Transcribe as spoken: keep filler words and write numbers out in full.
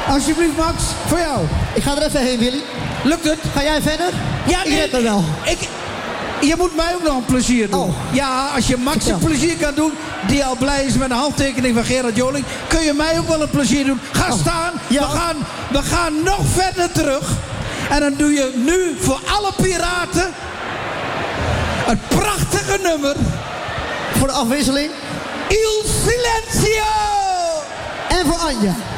Alsjeblieft, Max, voor jou. Ik ga er even heen, Willy. Lukt het? Ga jij verder? Ja, ik nee, red me wel. Ik, je moet mij ook nog een plezier doen. Oh. Ja, als je Max een plezier kan doen, die al blij is met een handtekening van Gerard Joling, kun je mij ook wel een plezier doen. Ga Oh. staan. Ja. We, gaan, we gaan nog verder terug. En dan doe je nu voor alle piraten het prachtige nummer. Voor de afwisseling. Il Silenzio! En voor Anja.